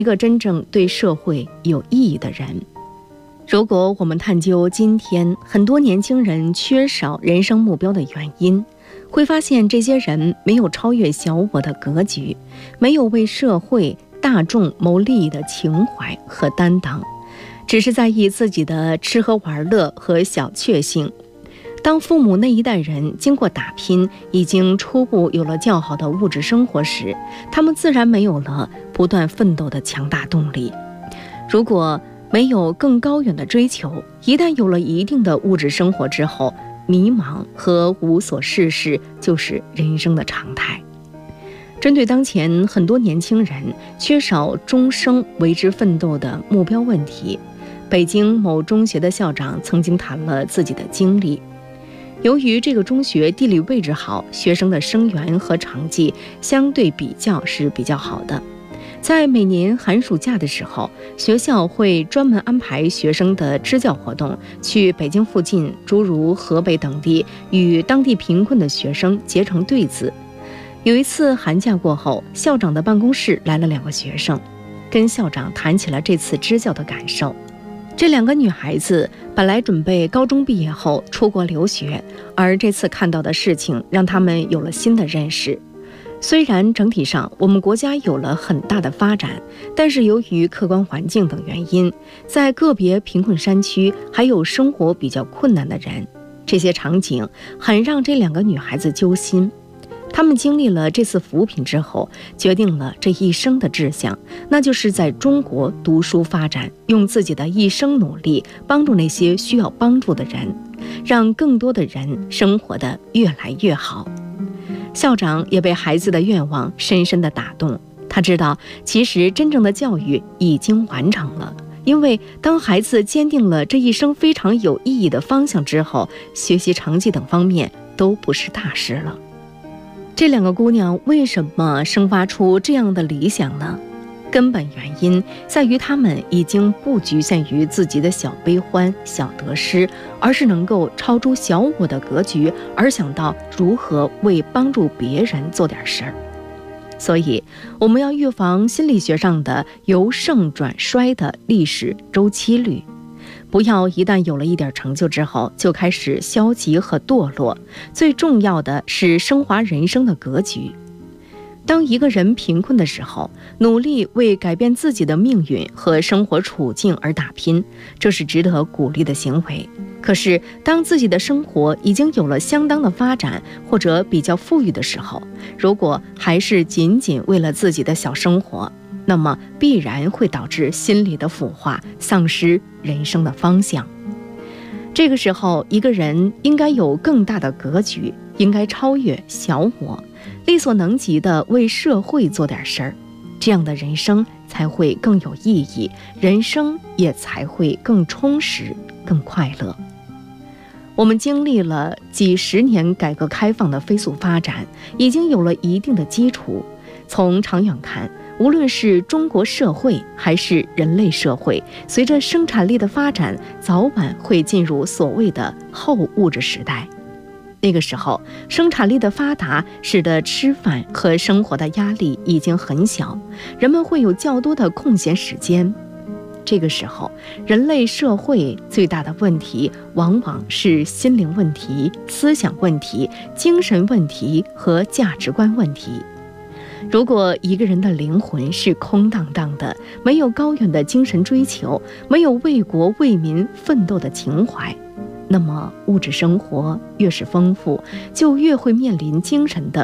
一个真正对社会有意义的人。如果我们探究今天很多年轻人缺少人生目标的原因，会发现这些人没有超越小我的格局，没有为社会大众谋利益的情怀和担当，只是在意自己的吃喝玩乐和小确幸。当父母那一代人经过打拼，已经初步有了较好的物质生活时，他们自然没有了不断奋斗的强大动力。如果没有更高远的追求，一旦有了一定的物质生活之后，迷茫和无所事事就是人生的常态。针对当前很多年轻人缺少终生为之奋斗的目标问题，北京某中学的校长曾经谈了自己的经历。由于这个中学地理位置好，学生的生源和成绩相对比较是比较好的。在每年寒暑假的时候，学校会专门安排学生的支教活动，去北京附近诸如河北等地，与当地贫困的学生结成对子。有一次寒假过后，校长的办公室来了2个学生，跟校长谈起了这次支教的感受。这2个女孩子本来准备高中毕业后出国留学，而这次看到的事情让他们有了新的认识。虽然整体上我们国家有了很大的发展，但是由于客观环境等原因，在个别贫困山区还有生活比较困难的人，这些场景很让这2个女孩子揪心。她们经历了这次扶贫之后，决定了这一生的志向，那就是在中国读书发展，用自己的一生努力帮助那些需要帮助的人，让更多的人生活得越来越好。校长也被孩子的愿望深深地打动，他知道其实真正的教育已经完成了，因为当孩子坚定了这一生非常有意义的方向之后，学习成绩等方面都不是大事了。这2个姑娘为什么生发出这样的理想呢？根本原因在于她们已经不局限于自己的小悲欢、小得失，而是能够超出小我的格局，而想到如何为帮助别人做点事儿。所以，我们要预防心理学上的由盛转衰的历史周期率。不要一旦有了一点成就之后就开始消极和堕落，最重要的是升华人生的格局。当一个人贫困的时候，努力为改变自己的命运和生活处境而打拼，这是值得鼓励的行为。可是当自己的生活已经有了相当的发展或者比较富裕的时候，如果还是仅仅为了自己的小生活，那么必然会导致心理的腐化，丧失人生的方向。这个时候，一个人应该有更大的格局，应该超越小我，力所能及的为社会做点事儿，这样的人生才会更有意义，人生也才会更充实、更快乐。我们经历了几十年改革开放的飞速发展，已经有了一定的基础。从长远看，无论是中国社会还是人类社会，随着生产力的发展，早晚会进入所谓的后物质时代。那个时候，生产力的发达使得吃饭和生活的压力已经很小，人们会有较多的空闲时间。这个时候，人类社会最大的问题往往是心灵问题、思想问题、精神问题和价值观问题。如果一个人的灵魂是空荡荡的，没有高远的精神追求，没有为国为民奋斗的情怀，那么物质生活越是丰富，就越会面临精神的